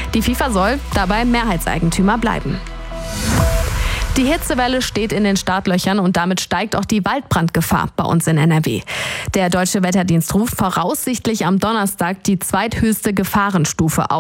Die FIFA soll dabei Mehrheitseigentümer bleiben. Die Hitzewelle steht in den Startlöchern und damit steigt auch die Waldbrandgefahr bei uns in NRW. Der Deutsche Wetterdienst ruft voraussichtlich am Donnerstag die zweithöchste Gefahrenstufe aus.